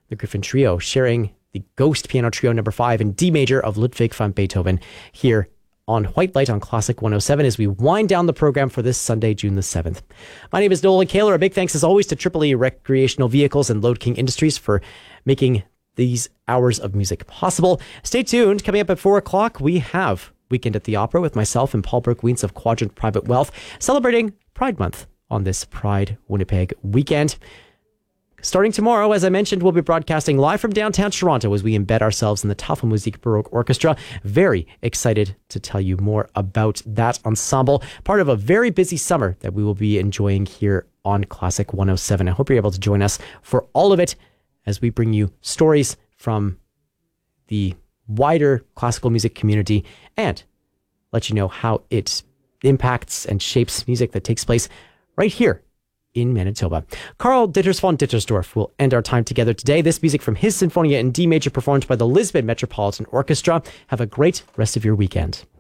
the Griffin Trio sharing the Ghost Piano Trio number 5 in D major of Ludwig van Beethoven here on White Light on Classic 107 as we wind down the program for this Sunday, June the 7th. My name is Nolan Kaler. A big thanks as always to Triple E Recreational Vehicles and Lode King Industries for making these hours of music possible. Stay tuned. Coming up at 4 o'clock, we have Weekend at the Opera with myself and Paul Brooke-Wiens of Quadrant Private Wealth, celebrating Pride Month on this Pride Winnipeg weekend. Starting tomorrow, as I mentioned, we'll be broadcasting live from downtown Toronto as we embed ourselves in the Tafelmusik Baroque Orchestra. Very excited to tell you more about that ensemble, part of a very busy summer that we will be enjoying here on Classic 107. I hope you're able to join us for all of it as we bring you stories from the wider classical music community and let you know how it impacts and shapes music that takes place right here in Manitoba. Karl Ditters von Dittersdorf will end our time together today. This music from his Sinfonia in D major performed by the Lisbon Metropolitan Orchestra. Have a great rest of your weekend.